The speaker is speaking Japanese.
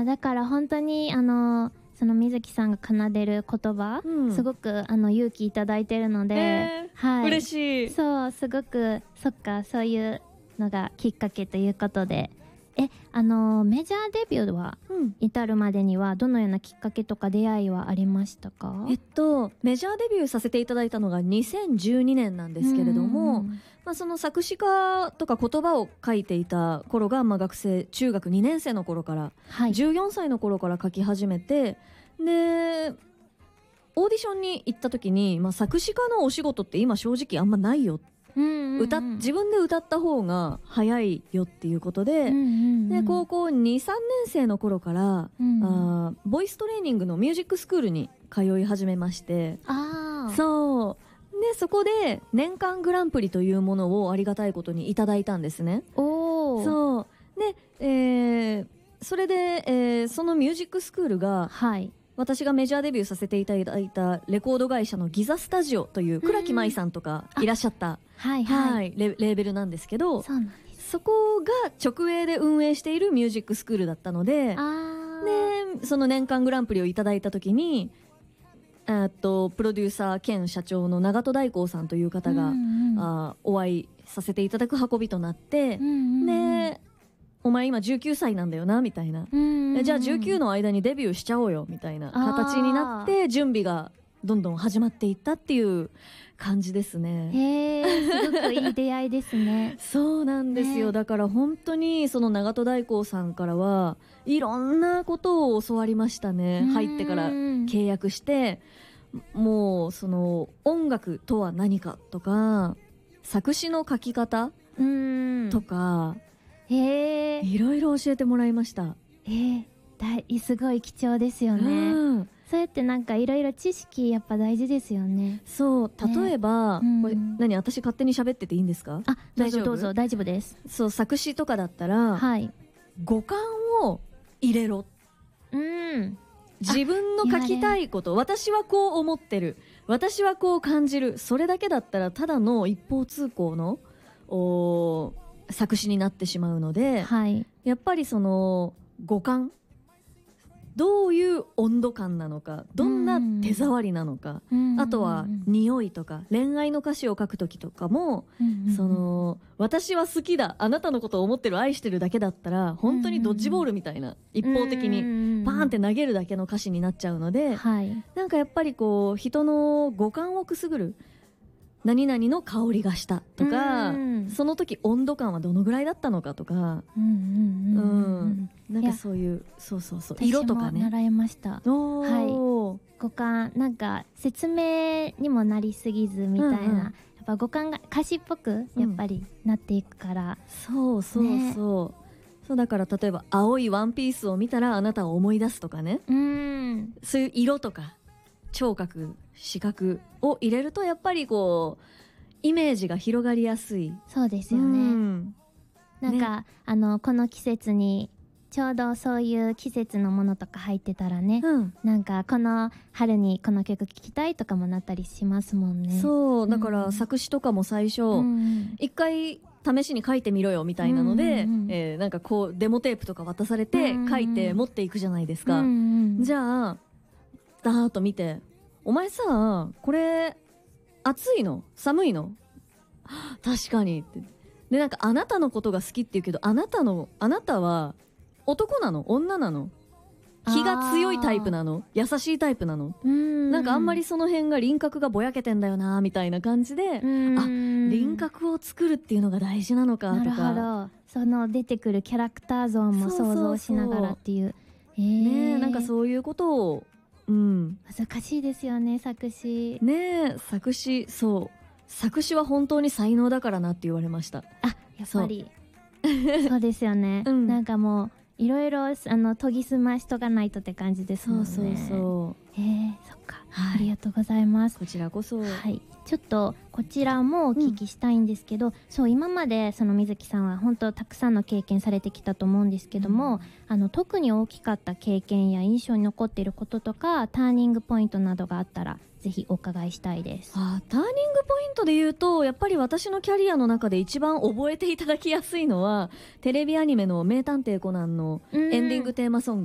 だから本当にその水木さんが奏でる言葉、すごく勇気いただいてるので、はい、 嬉しい。 そう、すごくそっか、そういうのがきっかけということで、メジャーデビューは至るまでにはどのようなきっかけとか出会いはありましたか？ メジャーデビューさせていただいたのが2012年なんですけれども、その作詞家とか言葉を書いていた頃が、学生中学2年生の頃から、14歳の頃から書き始めて、でオーディションに行った時に、作詞家のお仕事って今正直あんまないよ、自分で歌った方が早いよっていうことで、で高校2、3年生の頃から、ボイストレーニングのミュージックスクールに通い始めまして、そこで年間グランプリというものをありがたいことにいただいたんですね。そうで、それで、そのミュージックスクールが、私がメジャーデビューさせていただいたレコード会社のギザスタジオという倉木舞さんとかいらっしゃった、レーベルなんですけど、そこが直営で運営しているミュージックスクールだったので、その年間グランプリをいただいた時に、プロデューサー兼社長の長戸大光さんという方が、お会いさせていただく運びとなって、でお前今19歳なんだよなみたいな、じゃあ19の間にデビューしちゃおうよみたいな形になって、準備がどんどん始まっていったっていう感じですね。 すごくいい出会いですね。 そうなんですよ。だから本当にその長戸大光さんからはいろんなことを教わりましたね。入ってから契約して、もうその音楽とは何かとか、作詞の書き方とか、いろいろ教えてもらいました。 すごい貴重ですよね。そうやってなんかいろいろ知識やっぱ大事ですよね。 そう、例えば、これ私勝手に喋ってていいんですか？ どうぞ大丈夫です。 そう、作詞とかだったら、五感を入れろ。自分の書きたいこと、私はこう思ってる、私はこう感じる、それだけだったらただの一方通行の作詞になってしまうので、やっぱりその五感、どういう温度感なのか、どんな手触りなのか、あとは匂いとか、恋愛の歌詞を書くときとかも、その私は好きだ、あなたのことを思ってる、愛してるだけだったら本当にドッジボールみたいな、一方的にバーンって投げるだけの歌詞になっちゃうので、なんかやっぱりこう人の五感をくすぐる、何々の香りがしたとか、その時温度感はどのぐらいだったのかとか、なんかそういう、そう色とかね、 私も習いました。五感、なんか説明にもなりすぎずみたいな、やっぱ五感が歌詞っぽくやっぱりなっていくから、 そうだから、例えば青いワンピースを見たらあなたを思い出すとかね、そういう色とか聴覚、視覚を入れると、やっぱりこうイメージが広がりやすい。 そうですよね。なんか、この季節にちょうどそういう季節のものとか入ってたらね、なんかこの春にこの曲聴きたいとかもなったりしますもんね。 そうだから、作詞とかも最初、一回試しに書いてみろよみたいなので、なんかこうデモテープとか渡されて書いて持っていくじゃないですか。じゃあダーッと見て、お前さ、これ暑いの寒いの確かにって。で、なんかあなたのことが好きって言うけど、あなたは男なの女なの、気が強いタイプなの優しいタイプなの、なんかあんまりその辺が輪郭がぼやけてんだよなみたいな感じで、輪郭を作るっていうのが大事なのかとか。 なるほど。その出てくるキャラクター像も想像しながらっていう。 なんかそういうことを、 難しいですよね、作詞。 作詞、作詞は本当に才能だからなって言われました。 やっぱりそうですよね。なんかもういろいろ研ぎ澄ましとかないとって感じですもんね。そっか、ありがとうございます。 こちらこそ。 ちょっとこちらもお聞きしたいんですけど、今までその水木さんは本当たくさんの経験されてきたと思うんですけども、特に大きかった経験や印象に残っていることとか、ターニングポイントなどがあったらぜひお伺いしたいです。 ターニングポイントで言うと、やっぱり私のキャリアの中で一番覚えていただきやすいのは、テレビアニメの名探偵コナンのエンディングテーマソング